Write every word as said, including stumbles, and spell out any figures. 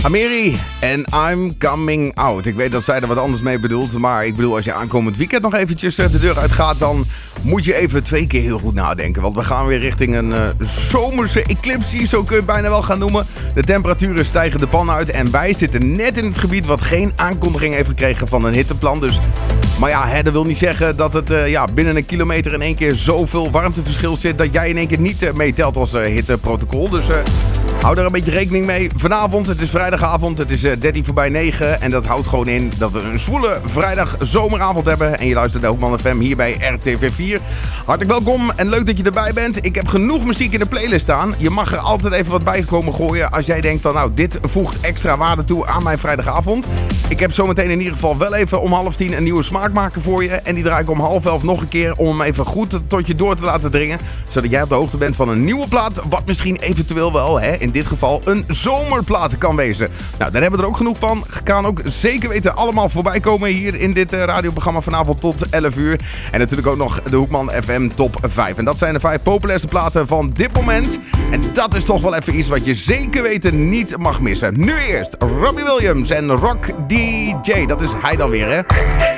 Amiri en I'm Coming Out. Ik weet dat zij er wat anders mee bedoelt, maar ik bedoel, als je aankomend weekend nog eventjes de deur uit gaat, dan moet je even twee keer heel goed nadenken. Want we gaan weer richting een uh, zomerse eclipse, zo kun je het bijna wel gaan noemen. De temperaturen stijgen de pan uit en wij zitten net in het gebied wat geen aankondiging heeft gekregen van een hitteplan. Dus, maar ja, hè, dat wil niet zeggen dat het uh, ja, binnen een kilometer in één keer zoveel warmteverschil zit dat jij in één keer niet uh, meetelt als uh, hitteprotocol. Dus uh, hou daar een beetje rekening mee. Vanavond, het is vrijdagavond, het is uh, dertien voorbij negen. En dat houdt gewoon in dat we een zwoele vrijdag zomeravond hebben. En je luistert naar Hoekman F M hier bij R T V vier. Hartelijk welkom en leuk dat je erbij bent. Ik heb genoeg muziek in de playlist staan. Je mag er altijd even wat bij komen gooien als jij denkt van nou, dit voegt extra waarde toe aan mijn vrijdagavond. Ik heb zometeen in ieder geval wel even om half tien een nieuwe smaakmaker voor je. En die draai ik om half elf nog een keer om hem even goed tot je door te laten dringen. Zodat jij op de hoogte bent van een nieuwe plaat. Wat misschien eventueel wel, hè, in dit geval een zomerplaat kan wezen. Nou, daar hebben we er ook genoeg van. Gaan ook zeker weten allemaal voorbij komen hier in dit uh, radioprogramma vanavond tot elf uur. En natuurlijk ook nog de Hoekman F M Top vijf. En dat zijn de vijf populairste platen van dit moment. En dat is toch wel even iets wat je zeker weten niet mag missen. Nu eerst Robbie Williams en Rock D J. Dat is hij dan weer, hè?